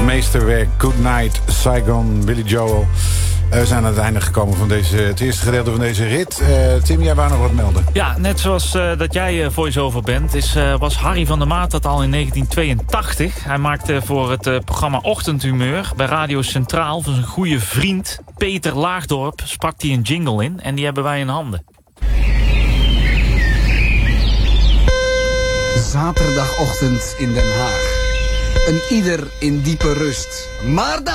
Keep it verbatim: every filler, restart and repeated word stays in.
meesterwerk Good Night Saigon, Billy Joel. Uh, we zijn aan het einde gekomen van deze, het eerste gedeelte van deze rit. Uh, Tim, jij wou nog wat melden? Ja, net zoals uh, dat jij uh, voice-over bent, is, uh, was Harry van der Maat dat al in negentien tweeëntachtig. Hij maakte voor het uh, programma Ochtendhumeur bij Radio Centraal voor zijn goede vriend Peter Laagdorp sprak hij een jingle in en die hebben wij in handen. Zaterdagochtend in Den Haag. Een ieder in diepe rust. Maar daar